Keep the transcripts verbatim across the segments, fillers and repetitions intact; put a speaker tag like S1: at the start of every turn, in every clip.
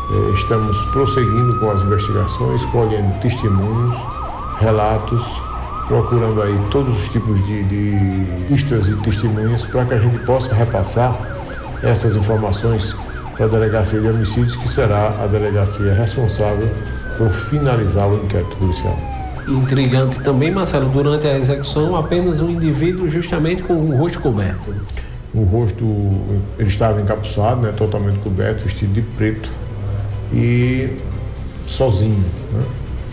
S1: Eh, estamos prosseguindo com as investigações, colhendo testemunhos, relatos, procurando aí todos os tipos de, de pistas e testemunhas para que a gente possa repassar essas informações para a Delegacia de Homicídios, que será a delegacia responsável por finalizar o inquérito policial.
S2: Intrigante também, Marcelo, durante a execução, apenas um indivíduo justamente com o rosto coberto.
S1: O rosto, ele estava encapuçado, né, totalmente coberto, vestido de preto e sozinho, né?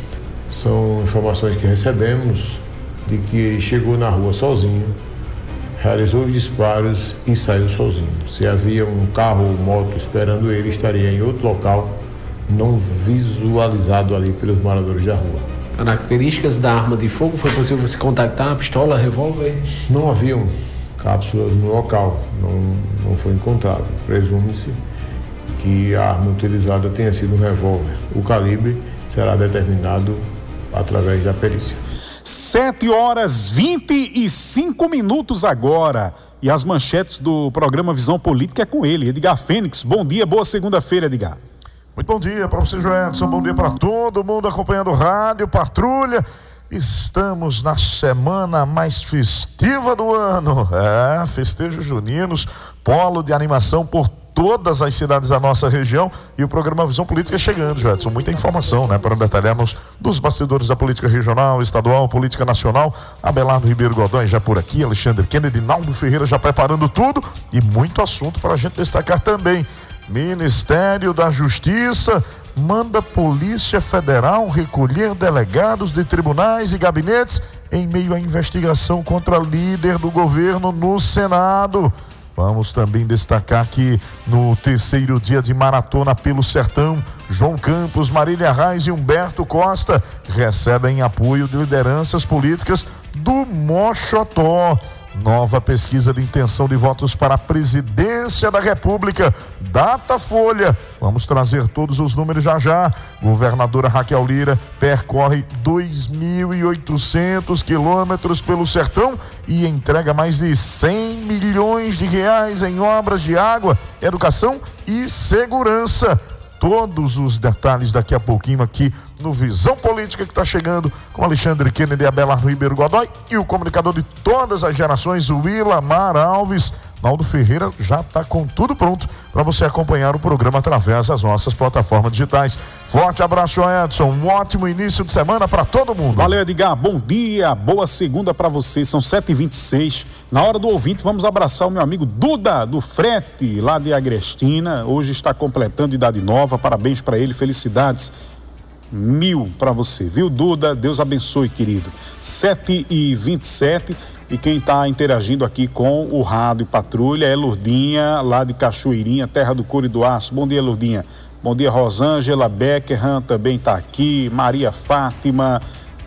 S1: São informações que recebemos de que ele chegou na rua sozinho, realizou os disparos e saiu sozinho. Se havia um carro ou moto esperando ele, estaria em outro local, não visualizado ali pelos moradores da rua.
S2: Características da arma de fogo, foi possível se contactar? Pistola, revólver?
S1: Não haviam cápsulas no local, não, não foi encontrado. Presume-se que a arma utilizada tenha sido um revólver. O calibre será determinado através da perícia.
S3: sete horas vinte e cinco minutos agora. E as manchetes do programa Visão Política é com ele, Edgar Fênix. Bom dia, boa segunda-feira, Edgar.
S4: Muito bom dia para você, Joelson. Bom dia para todo mundo acompanhando o Rádio Patrulha. Estamos na semana mais festiva do ano. É, festejos juninos, polo de animação por todas as cidades da nossa região e o programa Visão Política chegando, Joelson. Muita informação, né, para detalharmos dos bastidores da política regional, estadual, política nacional. Abelardo Ribeiro Godoy já por aqui, Alexandre Kennedy, Naldo Ferreira já preparando tudo e muito assunto para a gente destacar também. Ministério da Justiça manda Polícia Federal recolher delegados de tribunais e gabinetes em meio à investigação contra líder do governo no Senado. Vamos também destacar que no terceiro dia de maratona pelo Sertão, João Campos, Marília Reis e Humberto Costa recebem apoio de lideranças políticas do Moxotó. Nova pesquisa de intenção de votos para a presidência da República. Datafolha. Vamos trazer todos os números já já. Governadora Raquel Lira percorre dois mil e oitocentos quilômetros pelo sertão e entrega mais de cem milhões de reais em obras de água, educação e segurança. Todos os detalhes daqui a pouquinho aqui no Visão Política, que está chegando com Alexandre Kennedy e Abelardo Ribeiro Godoy e o comunicador de todas as gerações, o Willamar Alves. Naldo Ferreira já está com tudo pronto para você acompanhar o programa através das nossas plataformas digitais. Forte abraço, Edson. Um ótimo início de semana para todo mundo.
S3: Valeu, Edgar. Bom dia, boa segunda para você. São sete e vinte e seis. Na hora do ouvinte, vamos abraçar o meu amigo Duda, do Frete, lá de Agrestina. Hoje está completando idade nova. Parabéns para ele, felicidades. Mil para você, viu, Duda? Deus abençoe, querido. sete e vinte e sete. E quem está interagindo aqui com o Rádio Patrulha é Lourdinha, lá de Cachoeirinha, terra do couro e do aço. Bom dia, Lourdinha. Bom dia, Rosângela Beckerham também está aqui. Maria Fátima,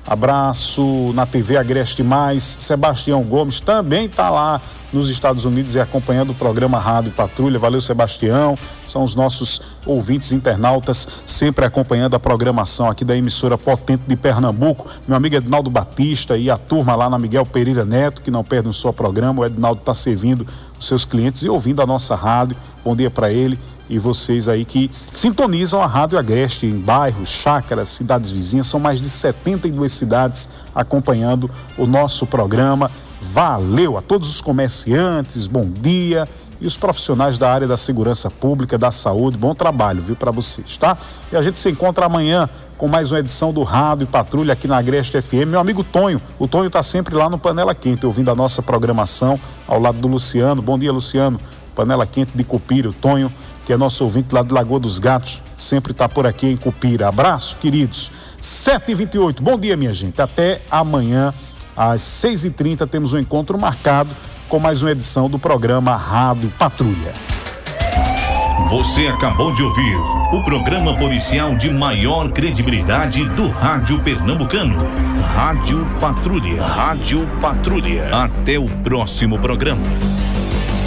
S3: abraço na T V Agreste Mais. Sebastião Gomes também está lá nos Estados Unidos e acompanhando o programa Rádio Patrulha. Valeu, Sebastião. São os nossos ouvintes internautas sempre acompanhando a programação aqui da emissora potente de Pernambuco. Meu amigo Edinaldo Batista e a turma lá na Miguel Pereira Neto, que não perdem o seu programa. O Edinaldo está servindo os seus clientes e ouvindo a nossa rádio. Bom dia para ele e vocês aí que sintonizam a Rádio Agreste em bairros, chácaras, cidades vizinhas. São mais de setenta e duas cidades acompanhando o nosso programa. Valeu a todos os comerciantes, bom dia, e os profissionais da área da segurança pública, da saúde, bom trabalho, viu, para vocês, tá? E a gente se encontra amanhã com mais uma edição do Rádio Patrulha aqui na Agreste F M. Meu amigo Tonho, o Tonho tá sempre lá no Panela Quente, ouvindo a nossa programação, ao lado do Luciano. Bom dia, Luciano. Panela Quente de Cupira, o Tonho, que é nosso ouvinte lá do Lagoa dos Gatos, sempre tá por aqui em Cupira. Abraço, queridos. sete e vinte e oito, bom dia, minha gente. Até amanhã. Às seis e trinta temos um encontro marcado com mais uma edição do programa Rádio Patrulha.
S5: Você acabou de ouvir o programa policial de maior credibilidade do rádio pernambucano. Rádio Patrulha. Rádio Patrulha. Até o próximo programa.